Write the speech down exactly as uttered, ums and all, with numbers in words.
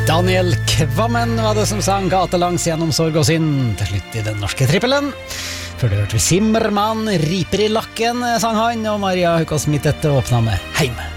Daniel Kvammen var det som sang gatelangs gjennom sorg og synd til slutt i den norske trippelen. Før du hørte Simmermann, riper i lakken, sang han, og Maria Hukås Midtete åpna med Heim.